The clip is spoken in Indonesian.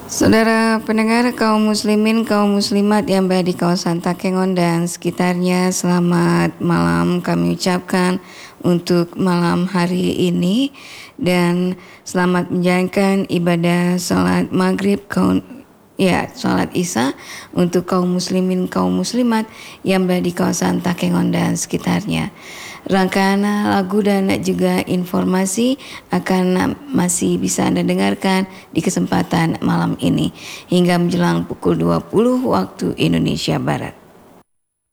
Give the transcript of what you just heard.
Saudara pendengar, kaum muslimin, kaum muslimat yang berada di kawasan Takengon dan sekitarnya, selamat malam kami ucapkan untuk malam hari ini, dan selamat menjalankan ibadah salat maghrib salat isya untuk kaum muslimin, kaum muslimat yang berada di kawasan Takengon dan sekitarnya. Rangkaian lagu dan juga informasi akan masih bisa Anda dengarkan di kesempatan malam ini hingga menjelang pukul 20 waktu Indonesia Barat.